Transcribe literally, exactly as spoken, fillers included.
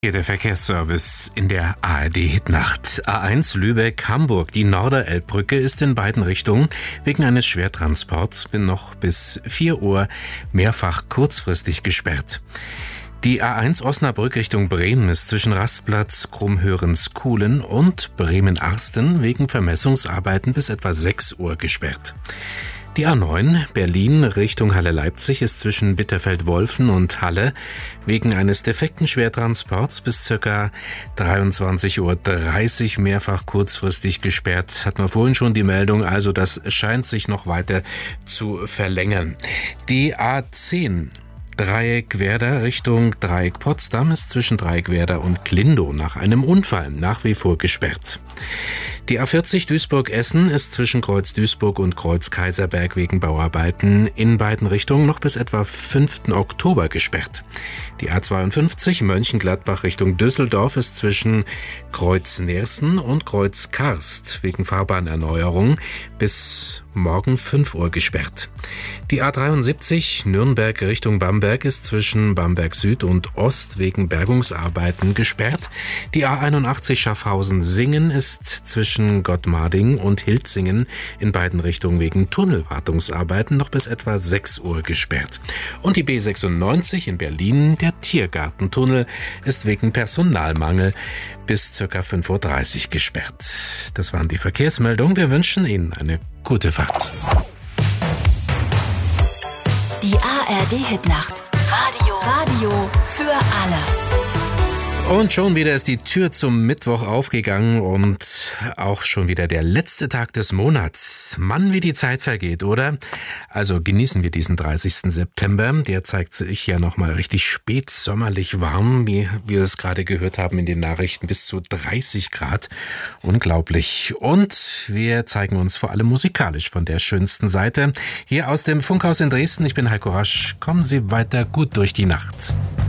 Hier der Verkehrsservice in der A R D-Hitnacht. A eins Lübeck-Hamburg. Die Norderelbbrücke ist in beiden Richtungen wegen eines Schwertransports noch bis vier Uhr mehrfach kurzfristig gesperrt. Die A eins Osnabrück Richtung Bremen ist zwischen Rastplatz Krummhörens-Kuhlen und Bremen-Arsten wegen Vermessungsarbeiten bis etwa sechs Uhr gesperrt. Die A neun Berlin Richtung Halle-Leipzig ist zwischen Bitterfeld-Wolfen und Halle wegen eines defekten Schwertransports bis ca. dreiundzwanzig Uhr dreißig mehrfach kurzfristig gesperrt. Hatten wir vorhin schon die Meldung, also das scheint sich noch weiter zu verlängern. Die A zehn Dreieck Werder Richtung Dreieck Potsdam ist zwischen Dreieck Werder und Glindow nach einem Unfall nach wie vor gesperrt. Die A vierzig Duisburg-Essen ist zwischen Kreuz Duisburg und Kreuz Kaiserberg wegen Bauarbeiten in beiden Richtungen noch bis etwa fünften Oktober gesperrt. Die A zweiundfünfzig Mönchengladbach Richtung Düsseldorf ist zwischen Kreuz Neersen und Kreuz Karst wegen Fahrbahnerneuerung bis morgen fünf Uhr gesperrt. Die A dreiundsiebzig Nürnberg Richtung Bamberg ist zwischen Bamberg Süd und Ost wegen Bergungsarbeiten gesperrt. Die A einundachtzig Schaffhausen-Singen ist zwischen Gottmarding und Hilzingen in beiden Richtungen wegen Tunnelwartungsarbeiten noch bis etwa sechs Uhr gesperrt. Und die B sechsundneunzig in Berlin, der Tiergartentunnel, ist wegen Personalmangel bis ca. fünf Uhr dreißig gesperrt. Das waren die Verkehrsmeldungen. Wir wünschen Ihnen eine gute Fahrt. Die A R D-Hitnacht. Radio. Radio für alle. Und schon wieder ist die Tür zum Mittwoch aufgegangen und auch schon wieder der letzte Tag des Monats. Mann, wie die Zeit vergeht, oder? Also genießen wir diesen dreißigsten September. Der zeigt sich ja nochmal richtig spätsommerlich warm, wie wir es gerade gehört haben in den Nachrichten, bis zu dreißig Grad. Unglaublich. Und wir zeigen uns vor allem musikalisch von der schönsten Seite. Hier aus dem Funkhaus in Dresden. Ich bin Heiko Rasch. Kommen Sie weiter gut durch die Nacht.